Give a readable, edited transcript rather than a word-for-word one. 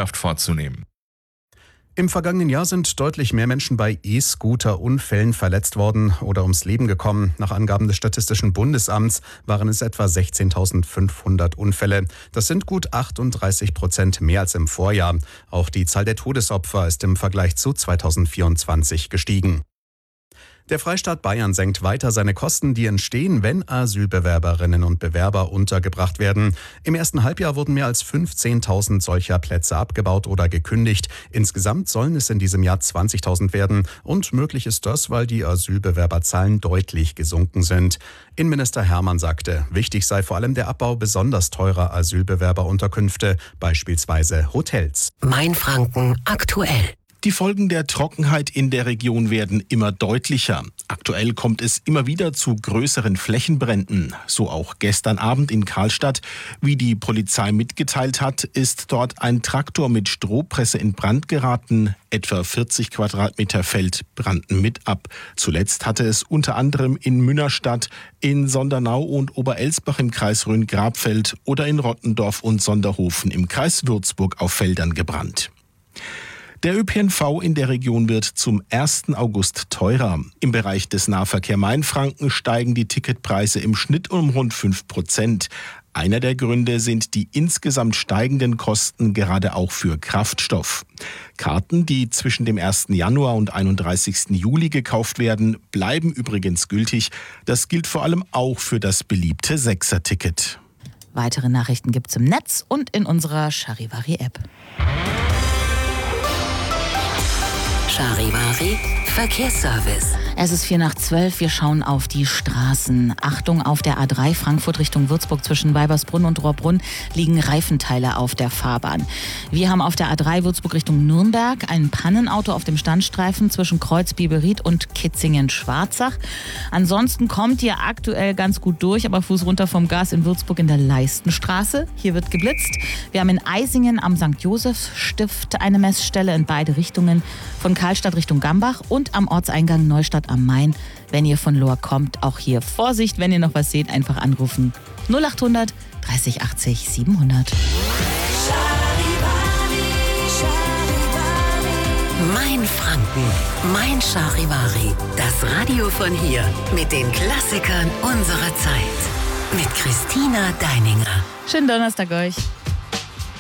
Bereitschaft vorzunehmen. Im vergangenen Jahr sind deutlich mehr Menschen bei E-Scooter-Unfällen verletzt worden oder ums Leben gekommen. Nach Angaben des Statistischen Bundesamts waren es etwa 16.500 Unfälle. Das sind gut 38% mehr als im Vorjahr. Auch die Zahl der Todesopfer ist im Vergleich zu 2024 gestiegen. Der Freistaat Bayern senkt weiter seine Kosten, die entstehen, wenn Asylbewerberinnen und Bewerber untergebracht werden. Im ersten Halbjahr wurden mehr als 15.000 solcher Plätze abgebaut oder gekündigt. Insgesamt sollen es in diesem Jahr 20.000 werden. Und möglich ist das, weil die Asylbewerberzahlen deutlich gesunken sind. Innenminister Hermann sagte, wichtig sei vor allem der Abbau besonders teurer Asylbewerberunterkünfte, beispielsweise Hotels. Mainfranken aktuell. Die Folgen der Trockenheit in der Region werden immer deutlicher. Aktuell kommt es immer wieder zu größeren Flächenbränden. So auch gestern Abend in Karlstadt. Wie die Polizei mitgeteilt hat, ist dort ein Traktor mit Strohpresse in Brand geraten. Etwa 40 Quadratmeter Feld brannten mit ab. Zuletzt hatte es unter anderem in Münnerstadt, in Sondernau und Oberelsbach im Kreis Rhön-Grabfeld oder in Rottendorf und Sonderhofen im Kreis Würzburg auf Feldern gebrannt. Der ÖPNV in der Region wird zum 1. August teurer. Im Bereich des Nahverkehr Mainfranken steigen die Ticketpreise im Schnitt um rund 5%. Einer der Gründe sind die insgesamt steigenden Kosten, gerade auch für Kraftstoff. Karten, die zwischen dem 1. Januar und 31. Juli gekauft werden, bleiben übrigens gültig. Das gilt vor allem auch für das beliebte 6er-Ticket. Weitere Nachrichten gibt's im Netz und in unserer Charivari-App. Charivari Verkehrsservice. Es ist 11:04. Wir schauen auf die Straßen. Achtung, auf der A3 Frankfurt Richtung Würzburg zwischen Weibersbrunn und Rohrbrunn liegen Reifenteile auf der Fahrbahn. Wir haben auf der A3 Würzburg Richtung Nürnberg ein Pannenauto auf dem Standstreifen zwischen Kreuz-Biberried und Kitzingen-Schwarzach. Ansonsten kommt ihr aktuell ganz gut durch, aber Fuß runter vom Gas in Würzburg in der Leistenstraße. Hier wird geblitzt. Wir haben in Eisingen am St. Josefs-Stift eine Messstelle in beide Richtungen, von Karlstadt Richtung Gambach und am Ortseingang Neustadt am Main. Wenn ihr von Lohr kommt, auch hier Vorsicht, wenn ihr noch was seht, einfach anrufen. 0800 30 80 700. Mainfranken, mein Charivari. Das Radio von hier mit den Klassikern unserer Zeit. Mit Christina Deininger. Schönen Donnerstag euch.